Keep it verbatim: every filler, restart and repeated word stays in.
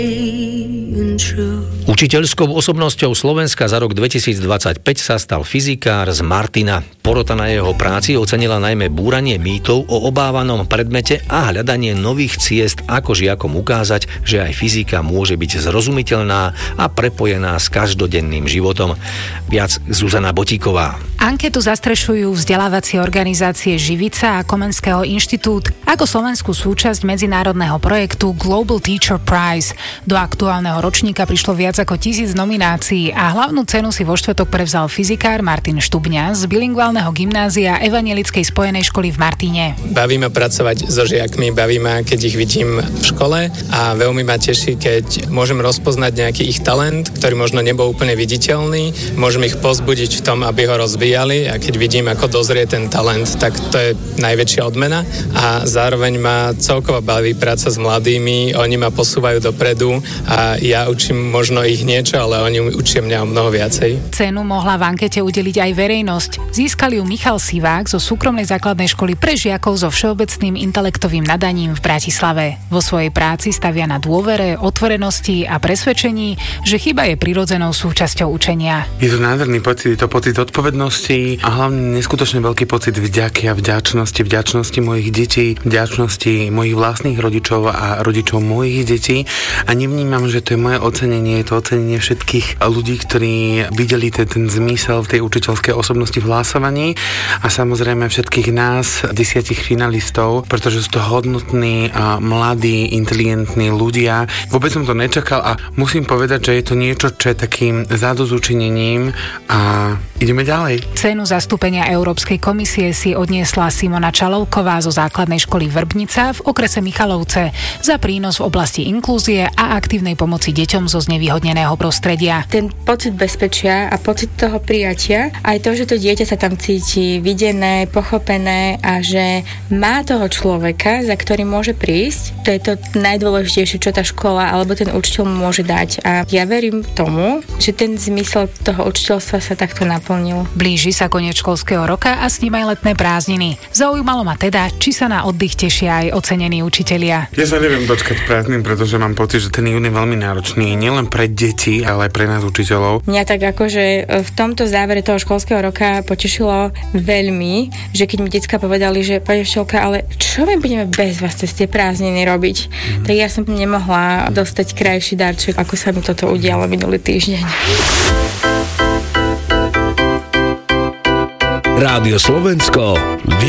Učiteľskou osobnosťou Slovenska za rok dvetisícdvadsaťpäť sa stal fyzikár z Martina. Porota na jeho práci ocenila najmä búranie mýtov o obávanom predmete a hľadanie nových ciest, ako žiakom ukázať, že aj fyzika môže byť zrozumiteľná a prepojená s každodenným životom. Viac Zuzana Botíková. Anketu zastrešujú vzdelávacie organizácie Živica a Komenského inštitút ako slovenskú súčasť medzinárodného projektu Global Teacher Prize. Do aktuálneho ročníka prišlo viac ako tisíc nominácií a hlavnú cenu si vo štvrtok prevzal fyzikár Martin Štubňa z bilingválneho gymnázia Evangelickej spojenej školy v Martine. Baví ma pracovať so žiakmi, baví ma, keď ich vidím v škole a veľmi ma teší, keď môžem rozpoznať nejaký ich talent, ktorý možno nebol úplne viditeľný, môžem ich povzbudiť v tom, aby ho rozvíjali a keď vidím, ako dozrie ten talent, tak to je najväčšia odmena a zároveň ma celkovo baví práca s mladými, oni ma posúvajú dopredu a ja učím možno ich niečo, ale oni učia mňa o mnoho viacej. Cenu mohla v ankete udeliť aj verejnosť. Získali ju Michal Sivák zo súkromnej základnej školy pre žiakov so všeobecným intelektovým nadaním v Bratislave. Vo svojej práci stavia na dôvere, otvorenosti a presvedčení, že chyba je prirodzenou súčasťou učenia. Je to nádherný pocit, je to pocit odpovednosti a hlavne neskutočne veľký pocit vďaky a vďačnosti, vďačnosti mojich detí, vďačnosti mojich vlastných rodičov a rodičov mojich detí a nevnímam, že to je moje ocenenie, je to ocenenie všetkých ľudí, ktorí videli ten, ten zmysel v tej učiteľskej osobnosti v hlasovaní a samozrejme všetkých nás, desiatich finalistov, pretože sú to hodnotní a mladí, inteligentní ľudia. Vôbec som to nečakal a musím povedať, že je to niečo, čo je takým zádozučinením a ideme ďalej. Cenu zastúpenia Európskej komisie si odniesla Simona Čalovková zo základnej školy Vrbnica v okrese Michalovce za prínos v oblasti inklúzie a aktívnej pomoci deťom zo znevýhodneného prostredia. Ten pocit bezpečia a pocit toho prijatia, aj to, že to dieťa sa tam cíti videné, pochopené a že má toho človeka, za ktorým môže prísť, to je to najdôležitejšie, čo tá škola alebo ten učiteľ mu môže dať. A ja verím tomu, že ten zmysel toho učiteľstva sa takto naplnil. Blíži sa koniec školského roka a s ním aj letné prázdniny. Zaujímalo ma teda, či sa na oddych tešia aj ocenení učitelia. Ja sa neviem dočkať prázdnin, pretože mám pocit, že ten jún je veľmi náročný, nielen pre deti, ale aj pre nás učiteľov. Mňa tak akože v tomto závere toho školského roka potešilo veľmi, že keď mi decká povedali, že pani učiteľka, ale čo my budeme bez vás cez tie prázdniny robiť? Mm. Tak ja som nemohla dostať krajší darček, ako sa mi toto udialo minulý týždeň. Rádio Slovensko.